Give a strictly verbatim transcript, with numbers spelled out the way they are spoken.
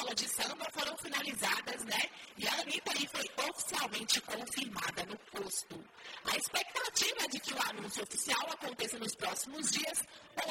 escola de samba foram finalizadas, né? E a Anitta aí foi oficialmente confirmada no posto. A expectativa é de que o anúncio oficial aconteça nos próximos dias, com